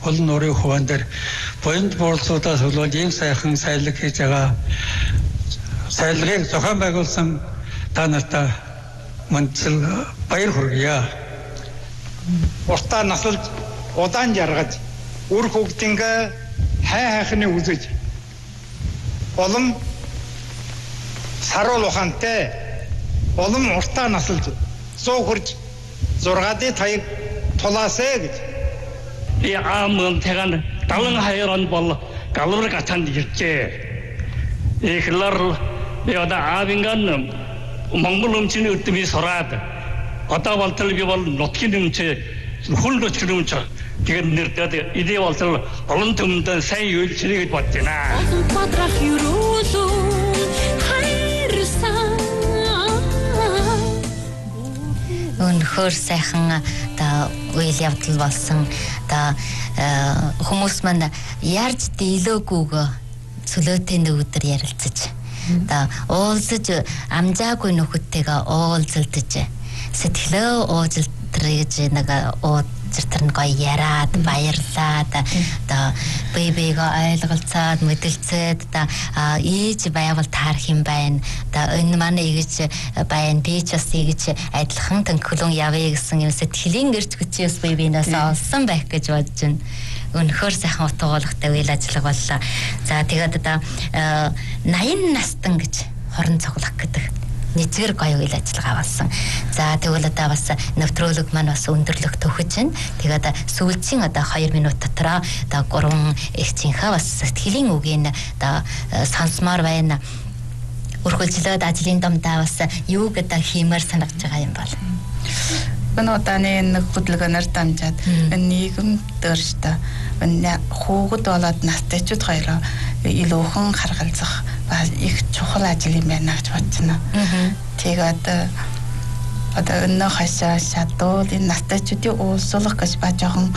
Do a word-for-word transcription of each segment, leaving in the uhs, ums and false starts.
олон нуурын хуваан дээр боёнд буурлуудаас болоод ийм сайхан сайлаг хийж байгаа сайлгыг зохион байгуулсан та нартай мандчил баяр хүргье. Уртаа насалж удаан жаргаж үр хөвгтингээ хай хайхны үзэж олон саруул ухаантай олон уртаа насалж зөө хурж зургаадын таяг тулаасаа гэж и аамын тэгэн далан хайрон бол галвар гатанд иржээ. Ихлэр яда аавинган Монгол өмчний өдмий сураад одоо болтол би бол нутгийн өмч хүл нутгийн өмч тэгээд нэрдэд идэ болтол олон төмөнд сайн үйлчлэе гэж бодож байна. Бадрах юрулун хайрсан Өнөхөр сайхан та үйл явдал болсон та хүмүүс манд ярьж дийлөөгүйгөө цөлөөтэй өдөр ярилцаж та уулзаж амжаагүй нөхөдтэйгээ уулзалдаж сэтгэлөө уужилтрэж нэг уудчиртар гоё яраад баярлаад та бэбигээ ойлголцоод мэдлцээд та ээж байвал таарах юм байна та энэ манай эгэж байна би ч бас эгэж адилхан тэнхлэн явъя гэсэн юм сэтгэлийн гэрч хүчээс бэбинээс олсон байх гэж бодож байна. Өнөхөр сайхан утгуулгатай үйл ажиллагаа боллоо. За тэгээд одоо наян настан гэж хорон цоглох гэдэг нэгэр гоё үйл ажиллагаа болсон. За тэгвэл одоо бас нэвтрүүлэг маань бас өндөрлөх төгөж байна. Тэгээд сүүлчийн одоо хоёр минут дотроо одоо гурван эгчийнхээ бас сэтгэлийн үгийг одоо сонсмоор байна. Өрхөлжлөөд ажлын домдаа бас юу гэдэг хиймээр санагч байгаа юм бол. Өнөөдөр нэг хөдөлгөөнөөр дамжаад нийгэм дөрштэй энэ хүүхэд болоод настайчуд хоёроо илүүхэн харгалзах бас их чухал ажил юм байна гэж бодож байна. Тэгээд одоо энэ хашаа шатуу энэ настайчуудын уулзлах гэж ба жоохон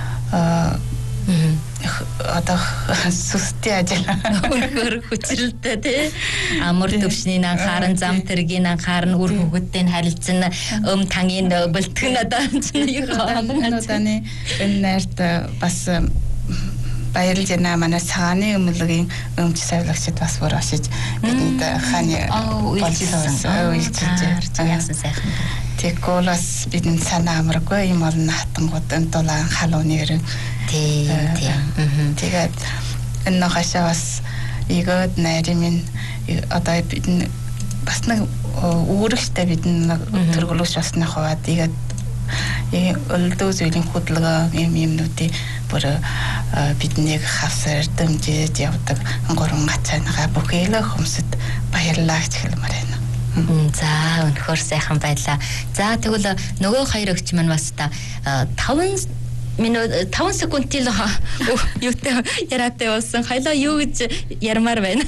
одоо сүстэй ажил өнөхөр хүчрэлтэй тий амар төвшний анхааран зам тэргийн анхаарн үр хөвгөдтэй харилцсан өм тангийн бэлтгэн одоо юу хааны энэ нарт бас баярлж байна манай цагааны өмлөгийн өмч савлагчид бас бүр ашиж бидэнд хааны үйлчилсэн үйлчилж яасан сайхан Тэколас бидэнд санаа амаргүй юм олон хатангууд энэ дулаан халууны өрн тий тэгээд энэ хашаа бас игод найрын одоо бидэн бас нэг үүрэгтэй бидэн төргөлөж басна хаваад игээд өлдөө зүйлийн хөдөлгөөн юм юмнуудыг бүр биднийг хавсаар дэмжиж явдаг гурван гацаанаага бүхэлээ хүмүүсд баярлалаа гэж хэлмээр байна. За өнөхөр сайхан байлаа. За тэгвэл нөгөө хоёр өгч маань бас та таван минут таван секундын юутай яраатай болсон. Хайлаа юу гэж ярмаар байна.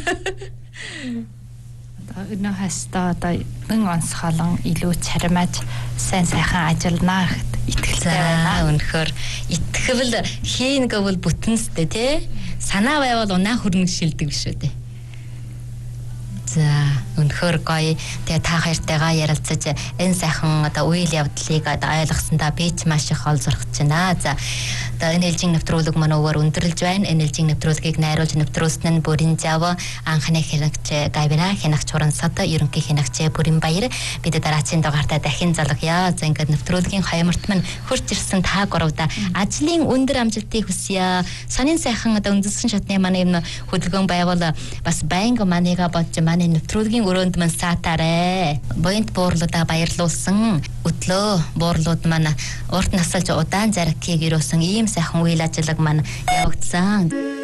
Одоо энэ хаста одоо мөн онцгойлон илүү чарамаж сайн сайхан ажиллана гэхэд итгэлтэй байна. Өнөхөр итгэвэл хийн гэвэл бүтэнстэй тий. Санаа байвал унаа хөрнө шилдэг биш үү тий. За өнөхөр гоё тэгээ та хоёртайгаа ярилцаж энэ сайхан одоо үйл явдлыг одоо ойлгосондоо би ч маш их олзорхож байна. За одоо энэ ээлжийн нэвтрүүлэг маань өөр өндөрлж байна. Энэ ээлжийн нэвтрүүлгийг найруулж нэвтрүүлсэн нь Бүрэн Зав анхны хянагч Гавина хянагч Хуран Сад ерөнхий хянагч Бүрэн Баяр бид дараачийн дугаартаа дахин залгая. За ингээд нэвтрүүлгийн хаямарт маань хурж ирсэн та гуравда ажлын өндөр амжилтыг хүсье. Сонин сайхан одоо үндэссэн шатны манай юм хөдөлгөөн байвал бас байнга манайга бодж манай нэвтрүүлгийн өрөөнд мань саатаарэ. Боёнт буурлуудаа баярлуулсан өдлөө буурлууд маань урт насалж удаан заркийг ирүүлсэн ийм сайхан үйл ажиллагаа маань явагдсан.